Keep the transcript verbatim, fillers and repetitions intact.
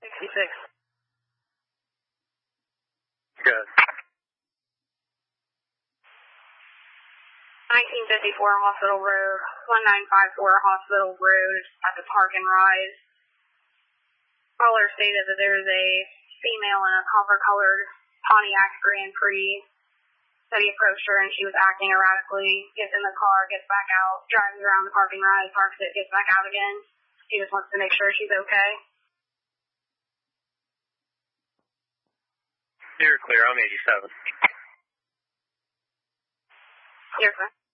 sixty-six. Good. nineteen fifty-four Hospital Road, one nine five four Hospital Road at the Park and Ride. Caller stated that there is a female in a copper-colored Pontiac Grand Prix that he approached her and she was acting erratically, gets in the car, gets back out, drives around the Park and Ride, parks it, gets back out again. He just wants to make sure she's okay. You're clear, I'm eighty-seven. You're clear.